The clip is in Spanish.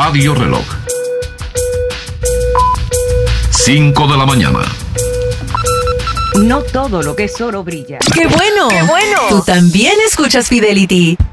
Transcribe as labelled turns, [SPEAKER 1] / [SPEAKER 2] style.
[SPEAKER 1] Radio Reloj. 5 de la mañana.
[SPEAKER 2] No todo lo que es oro brilla.
[SPEAKER 3] ¡Qué bueno! ¡Qué bueno! Tú también escuchas Fidelity.